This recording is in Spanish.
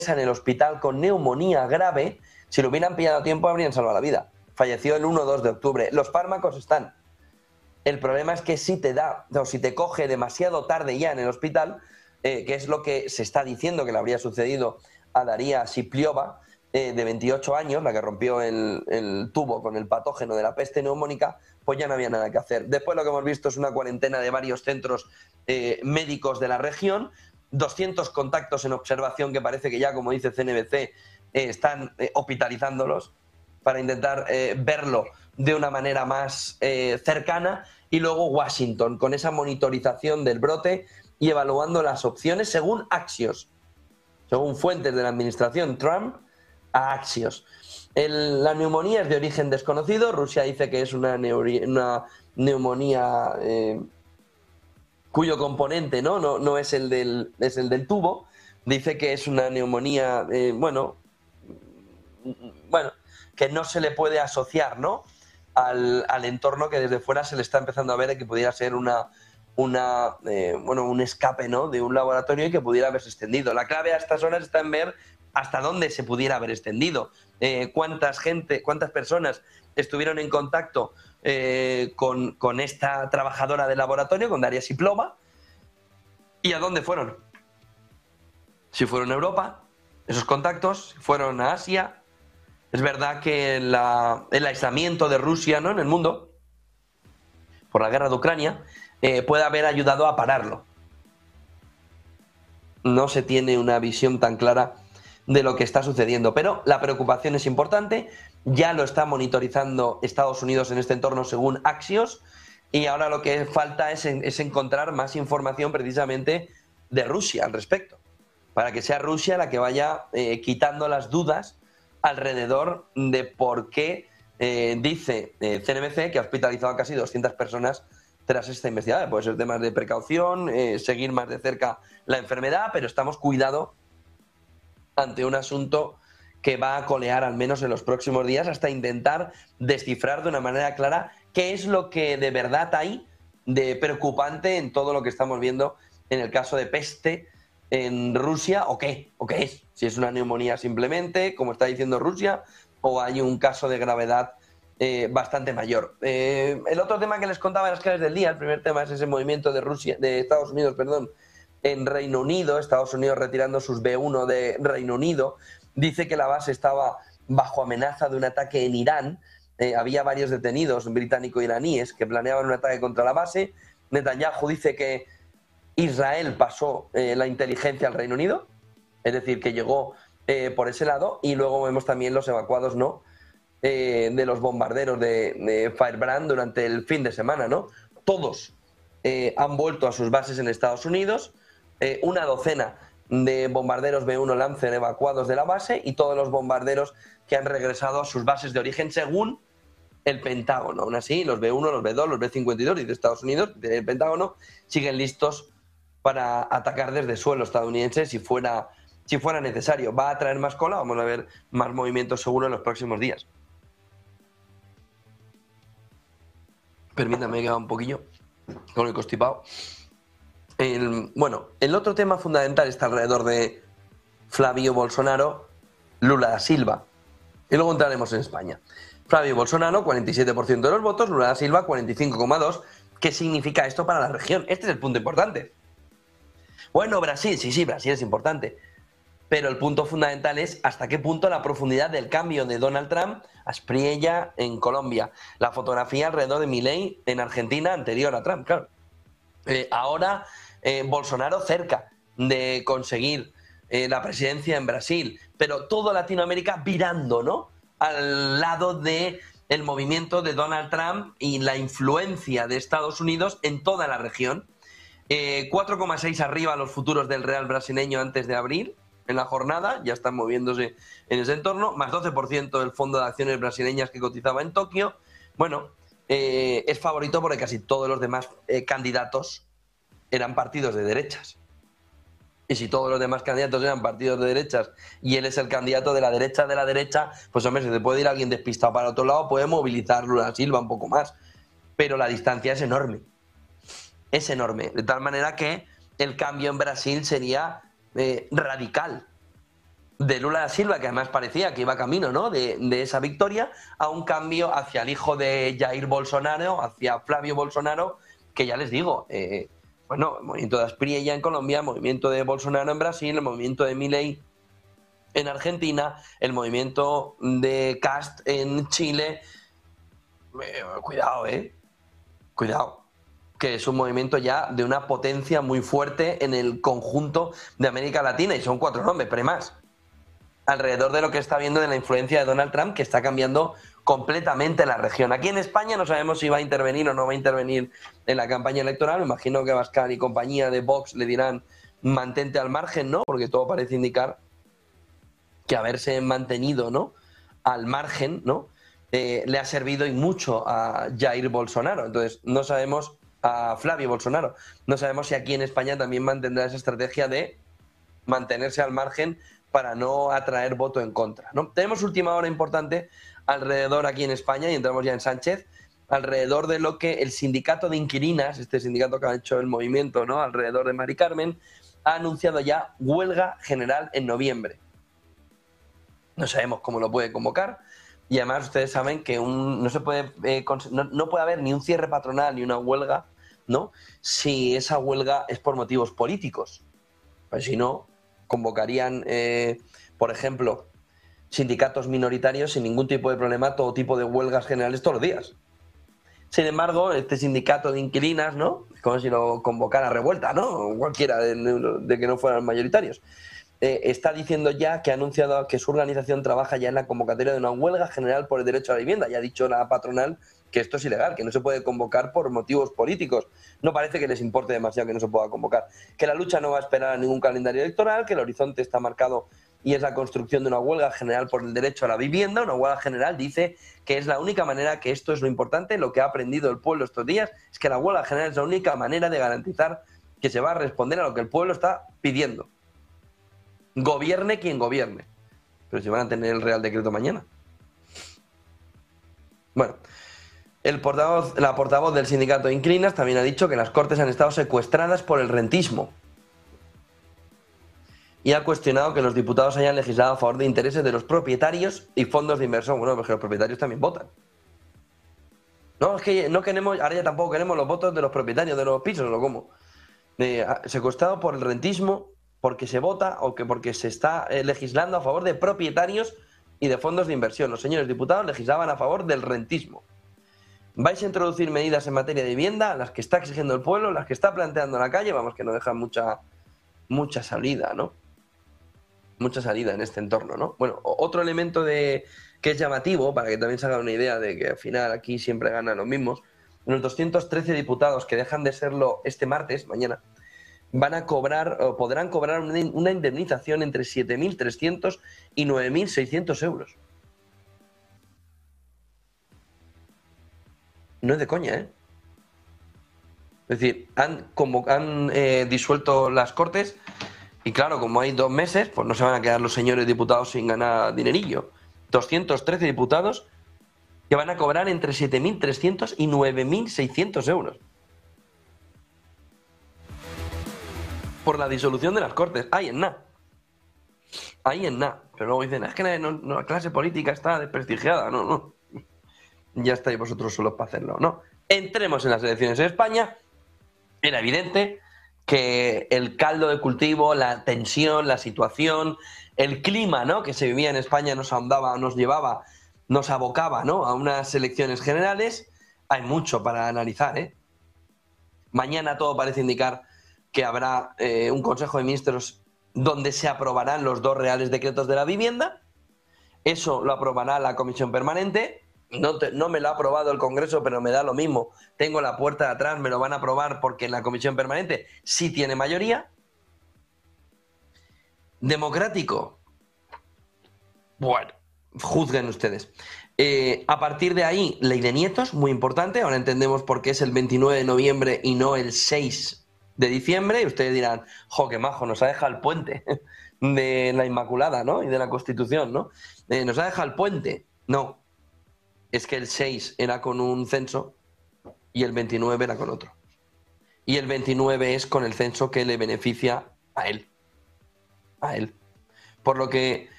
en el hospital con neumonía grave. Si lo hubieran pillado a tiempo, habrían salvado la vida. Falleció el 1 o 2 de octubre. Los fármacos están. El problema es que si te coge demasiado tarde ya en el hospital, que es lo que se está diciendo que le habría sucedido a Daria Sipliova, de 28 años, la que rompió el tubo con el patógeno de la peste neumónica, pues ya no había nada que hacer. Después lo que hemos visto es una cuarentena de varios centros médicos de la región, 200 contactos en observación que parece que ya, como dice CNBC, están hospitalizándolos para intentar verlo de una manera más cercana, y luego Washington con esa monitorización del brote y evaluando las opciones según Axios, según fuentes de la administración Trump a Axios. La neumonía es de origen desconocido. Rusia dice que es una neumonía cuyo componente no es el del tubo. Dice que es una neumonía, que no se le puede asociar, ¿no?, al entorno, que desde fuera se le está empezando a ver que pudiera ser un escape, ¿no?, de un laboratorio y que pudiera haberse extendido. La clave a estas horas está en ver hasta dónde se pudiera haber extendido, cuántas personas estuvieron en contacto con esta trabajadora del laboratorio, con Daria Siplova, y a dónde fueron. Si fueron a Europa, esos contactos, si fueron a Asia. Es verdad que el aislamiento de Rusia, ¿no?, en el mundo, por la guerra de Ucrania, puede haber ayudado a pararlo. No se tiene una visión tan clara de lo que está sucediendo, pero la preocupación es importante. Ya lo está monitorizando Estados Unidos en este entorno según Axios, y ahora lo que falta es encontrar más información precisamente de Rusia al respecto, para que sea Rusia la que vaya quitando las dudas alrededor de por qué dice CNBC que ha hospitalizado a casi 200 personas tras esta investigación. Puede ser temas de precaución, seguir más de cerca la enfermedad, pero estamos cuidado ante un asunto que va a colear al menos en los próximos días, hasta intentar descifrar de una manera clara qué es lo que de verdad hay de preocupante en todo lo que estamos viendo en el caso de peste en Rusia, o qué es, si es una neumonía simplemente, como está diciendo Rusia, o hay un caso de gravedad bastante mayor. El otro tema que les contaba en las claves del día, el primer tema, es ese movimiento de Estados Unidos, en Reino Unido. Estados Unidos retirando sus B-1 de Reino Unido. Dice que la base estaba bajo amenaza de un ataque en Irán. Había varios detenidos británico-iraníes que planeaban un ataque contra la base. Netanyahu dice que Israel pasó la inteligencia al Reino Unido, es decir, que llegó por ese lado, y luego vemos también los evacuados, ¿no?, de los bombarderos de Firebrand durante el fin de semana, ¿no? Todos han vuelto a sus bases en Estados Unidos, una docena de bombarderos B-1 Lancer evacuados de la base, y todos los bombarderos que han regresado a sus bases de origen según el Pentágono. Aún así, los B-1, los B-2, los B-52 y de Estados Unidos, del Pentágono, siguen listos para atacar desde suelo estadounidense si fuera necesario. Va a traer más cola, vamos a ver más movimientos seguro en los próximos días. Permítame que haga un poquillo con el constipado. El otro tema fundamental está alrededor de Flavio Bolsonaro, Lula da Silva. Y luego entraremos en España. Flavio Bolsonaro, 47% de los votos, Lula da Silva, 45,2%. ¿Qué significa esto para la región? Este es el punto importante. Bueno, Brasil, sí, Brasil es importante. Pero el punto fundamental es hasta qué punto la profundidad del cambio de Donald Trump a Spriella en Colombia. La fotografía alrededor de Milei en Argentina anterior a Trump, claro. Ahora Bolsonaro cerca de conseguir la presidencia en Brasil, pero toda Latinoamérica virando, ¿no?, al lado del movimiento de Donald Trump y la influencia de Estados Unidos en toda la región. 4,6 arriba los futuros del Real brasileño antes de abrir en la jornada, ya están moviéndose en ese entorno, más 12% del fondo de acciones brasileñas que cotizaba en Tokio. Bueno, es favorito porque casi todos los demás candidatos eran partidos de derechas. Y si todos los demás candidatos eran partidos de derechas y él es el candidato de la derecha, pues hombre, si te puede ir alguien despistado para otro lado, puede movilizar Lula da Silva un poco más. Pero la distancia es enorme. Es enorme. De tal manera que el cambio en Brasil sería radical. de Lula da Silva, que además parecía que iba camino, ¿no?, de esa victoria, a un cambio hacia el hijo de Jair Bolsonaro, hacia Flavio Bolsonaro, que ya les digo, bueno, el movimiento de Asprilla en Colombia, el movimiento de Bolsonaro en Brasil, el movimiento de Milei en Argentina, el movimiento de Kast en Chile. Cuidado, cuidado, que es un movimiento ya de una potencia muy fuerte en el conjunto de América Latina, y son 4 nombres, pero hay más, alrededor de lo que está viendo de la influencia de Donald Trump, que está cambiando completamente la región. Aquí en España no sabemos si va a intervenir o no va a intervenir en la campaña electoral. Me imagino que Abascal y compañía de Vox le dirán mantente al margen, ¿no?, porque todo parece indicar que haberse mantenido, ¿no?, al margen, ¿no?, le ha servido y mucho a Jair Bolsonaro. Entonces, no sabemos, a Flavio Bolsonaro, no sabemos si aquí en España también mantendrá esa estrategia de mantenerse al margen para no atraer voto en contra, ¿no? Tenemos última hora importante alrededor aquí en España, y entramos ya en Sánchez, alrededor de lo que el sindicato de inquilinas, este sindicato que ha hecho el movimiento, ¿no?, alrededor de Mari Carmen, ha anunciado ya huelga general en noviembre. No sabemos cómo lo puede convocar, y además ustedes saben que no se puede no puede haber ni un cierre patronal ni una huelga, ¿no?, si esa huelga es por motivos políticos. Pues si no, convocarían, por ejemplo, sindicatos minoritarios sin ningún tipo de problema, todo tipo de huelgas generales todos los días. Sin embargo, este sindicato de inquilinas, ¿no?, como si lo convocara revuelta, ¿no?, cualquiera de que no fueran mayoritarios, está diciendo ya que ha anunciado que su organización trabaja ya en la convocatoria de una huelga general por el derecho a la vivienda. Ya ha dicho la patronal que esto es ilegal, que no se puede convocar por motivos políticos. No parece que les importe demasiado que no se pueda convocar. Que la lucha no va a esperar a ningún calendario electoral, que el horizonte está marcado y es la construcción de una huelga general por el derecho a la vivienda. Una huelga general, dice, que es la única manera, que esto es lo importante, lo que ha aprendido el pueblo estos días, es que la huelga general es la única manera de garantizar que se va a responder a lo que el pueblo está pidiendo. Gobierne quien gobierne. Pero si van a tener el Real Decreto mañana. Bueno, la portavoz del sindicato de inquilinas también ha dicho que las Cortes han estado secuestradas por el rentismo. Y ha cuestionado que los diputados hayan legislado a favor de intereses de los propietarios y fondos de inversión. Bueno, porque los propietarios también votan. No, es que no queremos, ahora ya tampoco queremos los votos de los propietarios de los pisos, ¿o cómo? Secuestrado por el rentismo, porque se vota o que porque se está legislando a favor de propietarios y de fondos de inversión. Los señores diputados legislaban a favor del rentismo. Vais a introducir medidas en materia de vivienda, las que está exigiendo el pueblo, las que está planteando la calle, vamos, que no dejan mucha salida, ¿no? Mucha salida en este entorno, ¿no? Bueno, otro elemento que es llamativo, para que también se hagan una idea de que al final aquí siempre ganan los mismos, los 213 diputados que dejan de serlo este martes, mañana, van a cobrar o podrán cobrar una indemnización entre 7.300 y 9.600 euros. No es de coña, ¿eh? Es decir, han disuelto las Cortes y claro, como hay 2 meses, pues no se van a quedar los señores diputados sin ganar dinerillo. 213 diputados que van a cobrar entre 7.300 y 9.600 euros. Por la disolución de las Cortes. Ahí en nada. Ahí en nada. Pero luego dicen, es que la clase política está desprestigiada. No. Ya estáis vosotros solos para hacerlo, ¿no? Entremos en las elecciones en España. Era evidente que el caldo de cultivo, la tensión, la situación, el clima, ¿no?, que se vivía en España nos abocaba, ¿no?, a unas elecciones generales. Hay mucho para analizar, ¿eh? Mañana todo parece indicar que habrá un Consejo de Ministros donde se aprobarán los 2 reales decretos de la vivienda. Eso lo aprobará la Comisión Permanente. No me lo ha aprobado el Congreso, pero me da lo mismo. Tengo la puerta de atrás, me lo van a aprobar porque en la Comisión Permanente sí tiene mayoría. ¿Democrático? Bueno, juzguen ustedes. A partir de ahí, ley de nietos, muy importante. Ahora entendemos por qué es el 29 de noviembre y no el 6 de diciembre. Y ustedes dirán, jo, qué majo, nos ha dejado el puente de la Inmaculada, ¿no?, y de la Constitución, ¿no? Nos ha dejado el puente. No. Es que el 6 era con un censo y el 29 era con otro. Y el 29 es con el censo que le beneficia a él. A él. por lo que